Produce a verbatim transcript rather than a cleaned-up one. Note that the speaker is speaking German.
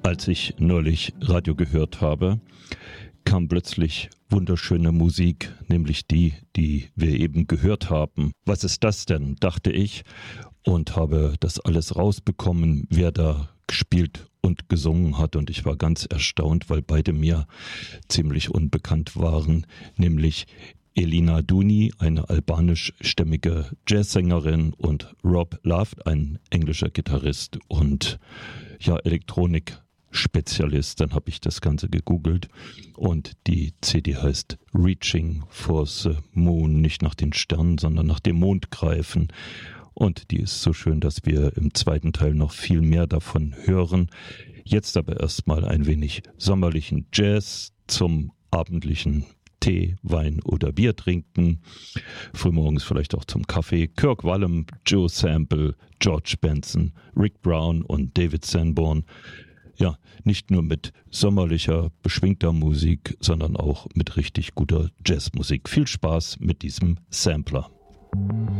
Als ich neulich Radio gehört habe, kam plötzlich wunderschöne Musik, nämlich die, die wir eben gehört haben. Was ist das denn, dachte ich, und habe das alles rausbekommen, wer da gespielt und gesungen hat. Und ich war ganz erstaunt, weil beide mir ziemlich unbekannt waren, nämlich Elina Duni, eine albanischstämmige Jazzsängerin, und Rob Love, ein englischer Gitarrist und ja, Elektronik-Spezialist. Dann habe ich das Ganze gegoogelt und die C D heißt Reaching for the Moon, nicht nach den Sternen, sondern nach dem Mond greifen. Und die ist so schön, dass wir im zweiten Teil noch viel mehr davon hören. Jetzt aber erstmal ein wenig sommerlichen Jazz zum abendlichen Tee, Wein oder Bier trinken. Frühmorgens vielleicht auch zum Kaffee. Kirk Whalum, Joe Sample, George Benson, Rick Brown und David Sanborn. Ja, nicht nur mit sommerlicher, beschwingter Musik, sondern auch mit richtig guter Jazzmusik. Viel Spaß mit diesem Sampler.